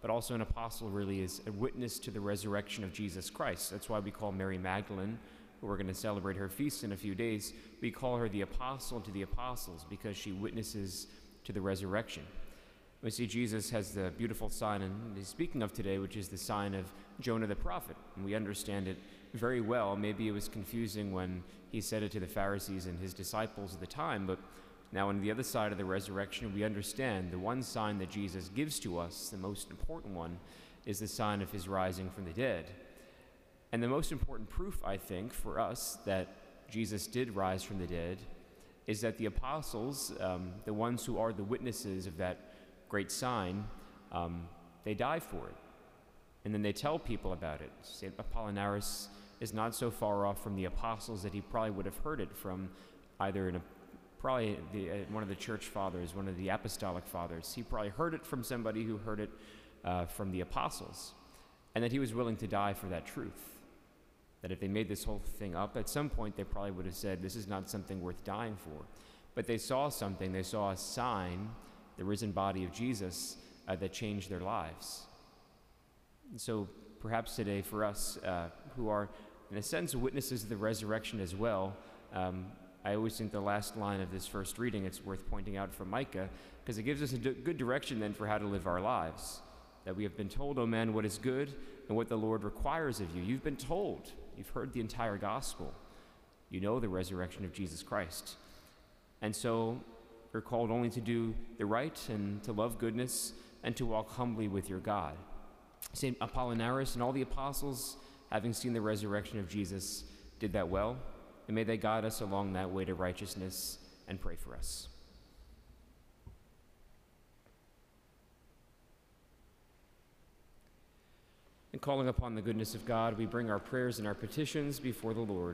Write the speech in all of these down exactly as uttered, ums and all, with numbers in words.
but also an apostle really is a witness to the resurrection of Jesus Christ. That's why we call Mary Magdalene, who we're going to celebrate her feast in a few days, we call her the apostle to the apostles because she witnesses to the resurrection. We see Jesus has the beautiful sign, and he's speaking of today, which is the sign of Jonah the prophet. And we understand it very well. Maybe it was confusing when he said it to the Pharisees and his disciples at the time, but now on the other side of the resurrection, we understand the one sign that Jesus gives to us, the most important one, is the sign of his rising from the dead. And the most important proof, I think, for us that Jesus did rise from the dead is that the apostles, um, the ones who are the witnesses of that great sign, um, they die for it. And then they tell people about it. Saint Apollinaris is not so far off from the apostles that he probably would have heard it from either in a probably the, uh, one of the church fathers, one of the apostolic fathers. He probably heard it from somebody who heard it uh, from the apostles, and that he was willing to die for that truth. That if they made this whole thing up, at some point they probably would have said, this is not something worth dying for. But they saw something, they saw a sign, the risen body of Jesus, uh, that changed their lives. And so perhaps today for us uh, who are, in a sense, witnesses of the resurrection as well, um, I always think the last line of this first reading, it's worth pointing out from Micah, because it gives us a d- good direction then for how to live our lives. That we have been told, O man, what is good and what the Lord requires of you. You've been told. You've heard the entire gospel. You know the resurrection of Jesus Christ. And so we're called only to do the right and to love goodness and to walk humbly with your God. Saint Apollinaris and all the apostles, having seen the resurrection of Jesus, did that well. And may they guide us along that way to righteousness and pray for us. And calling upon the goodness of God, we bring our prayers and our petitions before the Lord.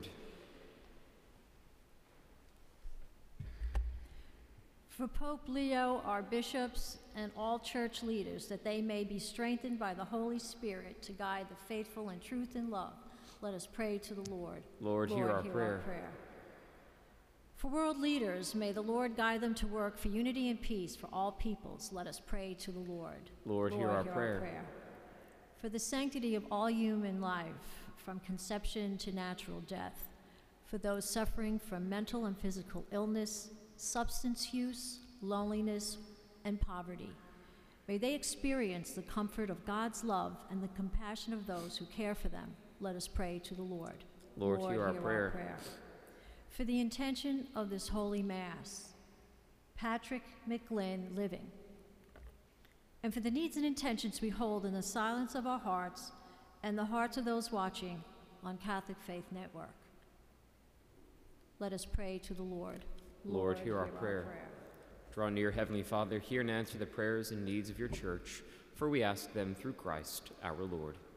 For Pope Leo, our bishops, and all church leaders, that they may be strengthened by the Holy Spirit to guide the faithful in truth and love, let us pray to the Lord. Lord, Lord hear, our, hear prayer. our prayer. For world leaders, may the Lord guide them to work for unity and peace for all peoples. Let us pray to the Lord. Lord, Lord hear, our, hear prayer. our prayer. For the sanctity of all human life, from conception to natural death, for those suffering from mental and physical illness, substance use, loneliness, and poverty, may they experience the comfort of God's love and the compassion of those who care for them. Let us pray to the Lord. Lord, Lord hear, our, hear prayer. our prayer. For the intention of this holy Mass, Patrick McGlynn living, and for the needs and intentions we hold in the silence of our hearts and the hearts of those watching on Catholic Faith Network. Let us pray to the Lord. Lord, Lord hear, our, hear our prayer. prayer. Draw near, Heavenly Father, hear and answer the prayers and needs of your church, for we ask them through Christ our Lord.